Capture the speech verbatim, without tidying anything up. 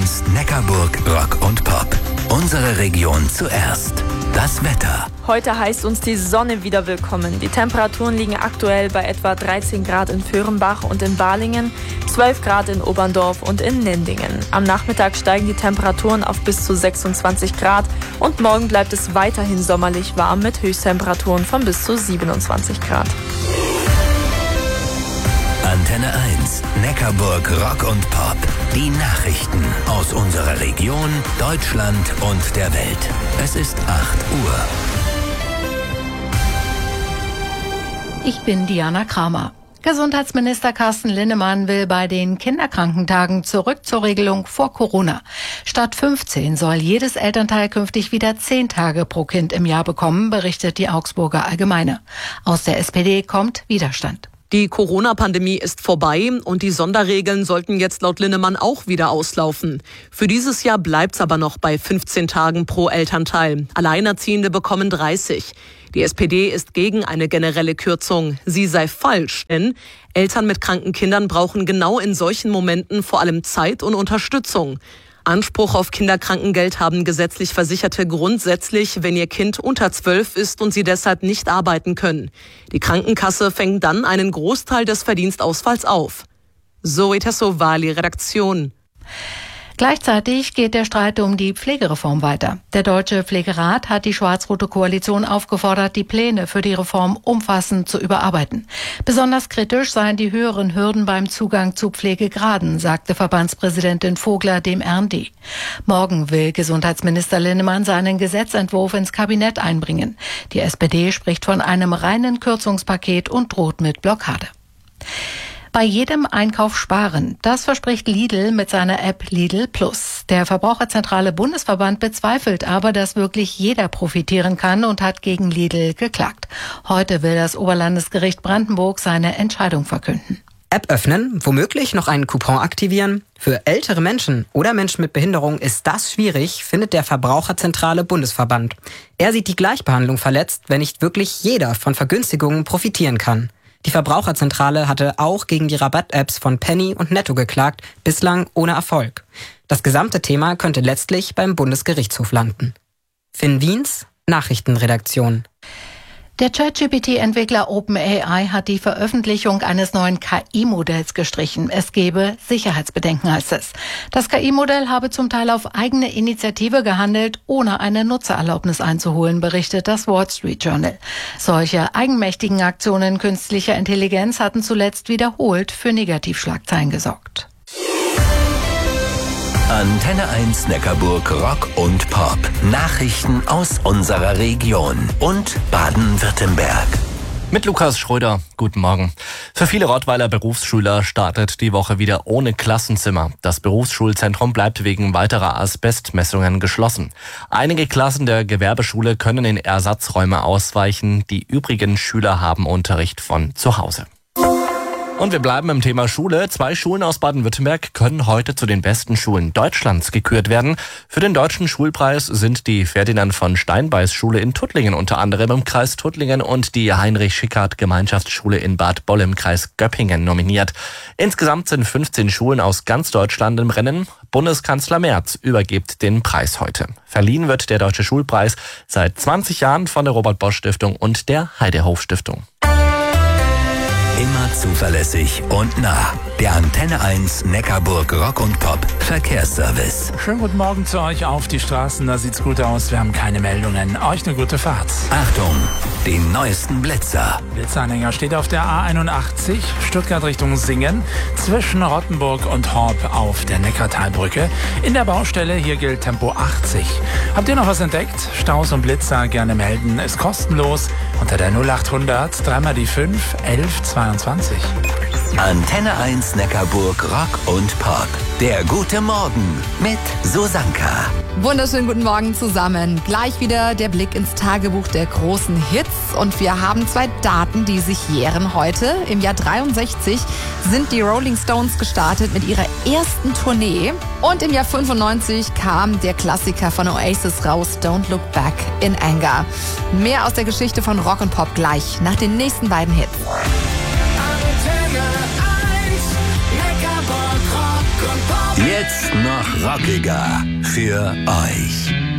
eins Neckarburg Rock und Pop. Unsere Region zuerst. Das Wetter. Heute heißt uns die Sonne wieder willkommen. Die Temperaturen liegen aktuell bei etwa dreizehn Grad in Vöhrenbach und in Balingen, zwölf Grad in Oberndorf und in Nendingen. Am Nachmittag steigen die Temperaturen auf bis zu sechsundzwanzig Grad und morgen bleibt es weiterhin sommerlich warm mit Höchsttemperaturen von bis zu siebenundzwanzig Grad. Antenne eins, Neckarburg Rock und Pop. Die Nachrichten aus unserer Region, Deutschland und der Welt. Es ist acht Uhr. Ich bin Diana Kramer. Gesundheitsminister Carsten Linnemann will bei den Kinderkrankentagen zurück zur Regelung vor Corona. Statt fünfzehn soll jedes Elternteil künftig wieder zehn Tage pro Kind im Jahr bekommen, berichtet die Augsburger Allgemeine. Aus der S P D kommt Widerstand. Die Corona-Pandemie ist vorbei und die Sonderregeln sollten jetzt laut Linnemann auch wieder auslaufen. Für dieses Jahr bleibt's aber noch bei fünfzehn Tagen pro Elternteil. Alleinerziehende bekommen dreißig. Die S P D ist gegen eine generelle Kürzung. Sie sei falsch, denn Eltern mit kranken Kindern brauchen genau in solchen Momenten vor allem Zeit und Unterstützung. Anspruch auf Kinderkrankengeld haben gesetzlich Versicherte grundsätzlich, wenn ihr Kind unter zwölf ist und sie deshalb nicht arbeiten können. Die Krankenkasse fängt dann einen Großteil des Verdienstausfalls auf. Zoe Tassovali, Redaktion. Gleichzeitig geht der Streit um die Pflegereform weiter. Der Deutsche Pflegerat hat die schwarz-rote Koalition aufgefordert, die Pläne für die Reform umfassend zu überarbeiten. Besonders kritisch seien die höheren Hürden beim Zugang zu Pflegegraden, sagte Verbandspräsidentin Vogler dem R N D. Morgen will Gesundheitsminister Linnemann seinen Gesetzentwurf ins Kabinett einbringen. Die S P D spricht von einem reinen Kürzungspaket und droht mit Blockade. Bei jedem Einkauf sparen. Das verspricht Lidl mit seiner App Lidl Plus. Der Verbraucherzentrale Bundesverband bezweifelt aber, dass wirklich jeder profitieren kann und hat gegen Lidl geklagt. Heute will das Oberlandesgericht Brandenburg seine Entscheidung verkünden. App öffnen, womöglich noch einen Coupon aktivieren. Für ältere Menschen oder Menschen mit Behinderung ist das schwierig, findet der Verbraucherzentrale Bundesverband. Er sieht die Gleichbehandlung verletzt, wenn nicht wirklich jeder von Vergünstigungen profitieren kann. Die Verbraucherzentrale hatte auch gegen die Rabatt-Apps von Penny und Netto geklagt, bislang ohne Erfolg. Das gesamte Thema könnte letztlich beim Bundesgerichtshof landen. Finn Wiens, Nachrichtenredaktion. Der ChatGP T-Entwickler OpenAI hat die Veröffentlichung eines neuen K I-Modells gestrichen. Es gebe Sicherheitsbedenken, heißt es. Das K I-Modell habe zum Teil auf eigene Initiative gehandelt, ohne eine Nutzererlaubnis einzuholen, berichtet das Wall Street Journal. Solche eigenmächtigen Aktionen künstlicher Intelligenz hatten zuletzt wiederholt für Negativschlagzeilen gesorgt. Antenne eins Neckarburg Rock und Pop. Nachrichten aus unserer Region und Baden-Württemberg. Mit Lukas Schröder, guten Morgen. Für viele Rottweiler Berufsschüler startet die Woche wieder ohne Klassenzimmer. Das Berufsschulzentrum bleibt wegen weiterer Asbestmessungen geschlossen. Einige Klassen der Gewerbeschule können in Ersatzräume ausweichen. Die übrigen Schüler haben Unterricht von zu Hause. Und wir bleiben im Thema Schule. Zwei Schulen aus Baden-Württemberg können heute zu den besten Schulen Deutschlands gekürt werden. Für den Deutschen Schulpreis sind die Ferdinand von Steinbeis Schule in Tuttlingen unter anderem im Kreis Tuttlingen und die Heinrich-Schickhardt-Gemeinschaftsschule in Bad Boll im Kreis Göppingen nominiert. Insgesamt sind fünfzehn Schulen aus ganz Deutschland im Rennen. Bundeskanzler Merz übergibt den Preis heute. Verliehen wird der Deutsche Schulpreis seit zwanzig Jahren von der Robert-Bosch-Stiftung und der Heidehof-Stiftung. Immer zuverlässig und nah. Der Antenne eins Neckarburg Rock und Pop Verkehrsservice. Schönen guten Morgen zu euch auf die Straßen. Da sieht's gut aus. Wir haben keine Meldungen. Euch eine gute Fahrt. Achtung, den neuesten Blitzer. Blitzanhänger steht auf der A einundachtzig, Stuttgart Richtung Singen, zwischen Rottenburg und Horb auf der Neckartalbrücke. In der Baustelle hier gilt Tempo achtzig. Habt ihr noch was entdeckt? Staus und Blitzer gerne melden. Ist kostenlos unter der null achthundert dreimal die fünf elf zweiundzwanzig. Antenne eins Neckarburg Rock und Pop. Der gute Morgen mit Susanka. Wunderschönen guten Morgen zusammen. Gleich wieder der Blick ins Tagebuch der großen Hits. Und wir haben zwei Daten, die sich jähren heute. Im Jahr dreiundsechzig sind die Rolling Stones gestartet mit ihrer ersten Tournee. Und im Jahr fünfundneunzig kam der Klassiker von Oasis raus, Don't Look Back in Anger. Mehr aus der Geschichte von Rock und Pop gleich nach den nächsten beiden Hits. Jetzt jetzt noch rockiger für euch.